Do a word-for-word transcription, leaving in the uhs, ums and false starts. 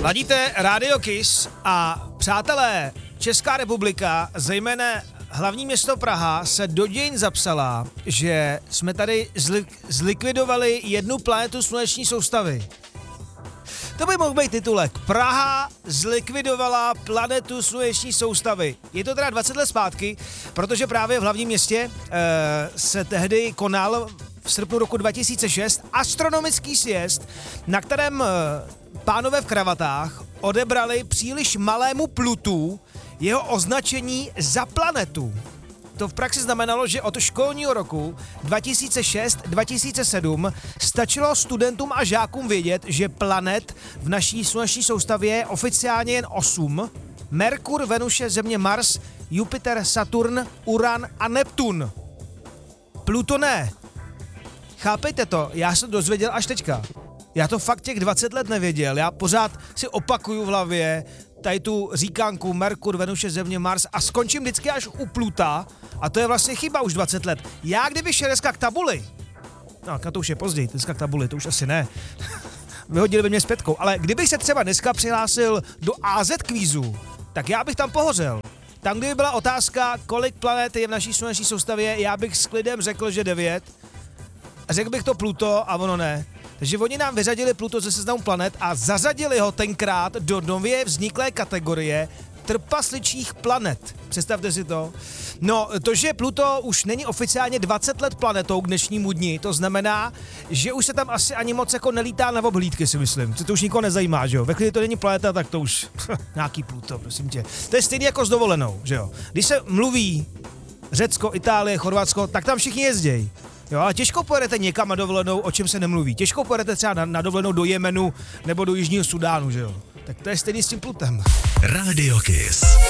Ladíte Radio Kiss a přátelé, Česká republika, zejména hlavní město Praha, se do dějin zapsala, že jsme tady zli- zlikvidovali jednu planetu sluneční soustavy. To by mohl být titulek. Praha zlikvidovala planetu sluneční soustavy. Je to teda dvacet let zpátky, protože právě v hlavním městě e, se tehdy konal v srpnu roku dva tisíce šest astronomický sjezd, na kterém e, pánové v kravatách odebrali příliš malému Plutu jeho označení za planetu. To v praxi znamenalo, že od školního roku dva tisíce šest dva tisíce sedm stačilo studentům a žákům vědět, že planet v naší sluneční soustavě je oficiálně jen osm. Merkur, Venuše, Země, Mars, Jupiter, Saturn, Uran a Neptun. Pluto ne. Chápejte to, já jsem dozvěděl až teďka. Já to fakt těch dvacet let nevěděl, já pořád si opakuju v hlavě tady tu říkánku Merkur, Venuše, Země, Mars a skončím vždycky až u Pluta a to je vlastně chyba už dvacet let. Já kdybych šel dneska k tabuli, no to už je později, dneska k tabuli, to už asi ne, vyhodili by mě s pětkou, ale kdybych se třeba dneska přihlásil do á zet kvízu, tak já bych tam pohořel. Tam, kdyby byla otázka, kolik planet je v naší sluneční soustavě, já bych s klidem řekl, že devět. Řekl bych to Pluto a ono ne. Takže oni nám vyřadili Pluto ze seznamu planet a zařadili ho tenkrát do nově vzniklé kategorie trpasličích planet. Představte si to. No, to, že Pluto už není oficiálně dvacet let planetou k dnešnímu dni, to znamená, že už se tam asi ani moc jako nelítá na obhlídky, si myslím. To už nikoho nezajímá, že jo. Ve chvíli to není planeta, tak to už nějaký Pluto, prosím tě. To je stejný jako s dovolenou, že jo. Když se mluví Řecko, Itálie, Chorvatsko, tak tam všichni jezdějí. Jo, ale těžko pojedete někam na dovolenou, o čem se nemluví. Těžko pojedete třeba na, na dovolenou do Jemenu nebo do Jižního Sudánu, že jo. Tak to je stejný s tím Plutem. Radio Kiss.